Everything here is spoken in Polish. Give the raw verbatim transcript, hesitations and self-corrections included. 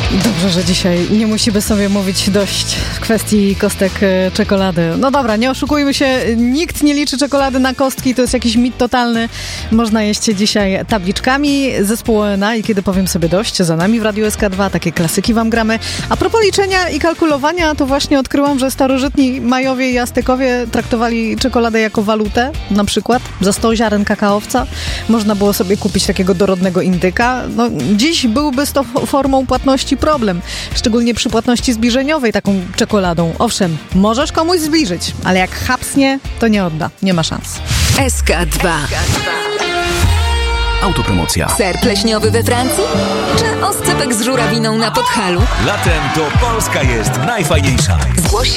Dobrze, że dzisiaj nie musimy sobie mówić dość w kwestii kostek czekolady. No dobra, nie oszukujmy się, nikt nie liczy czekolady na kostki, to jest jakiś mit totalny. Można jeść dzisiaj tabliczkami. Zespół O N A i Kiedy powiem sobie dość, za nami w Radiu S K dwa, takie klasyki wam gramy. A propos liczenia i kalkulowania, to właśnie odkryłam, że starożytni Majowie i Aztekowie traktowali czekoladę jako walutę, na przykład za sto ziaren kakaowca. Można było sobie kupić takiego dorodnego indyka. No, dziś byłby z tą formą płatności problem, szczególnie przy płatności zbliżeniowej taką czekoladą. Owszem, możesz komuś zbliżyć, ale jak chapsnie, to nie odda. Nie ma szans. S K dwa. Autopromocja. Ser pleśniowy we Francji? Czy oscypek z żurawiną na Podhalu? Latem to Polska jest najfajniejsza. Zgłoś się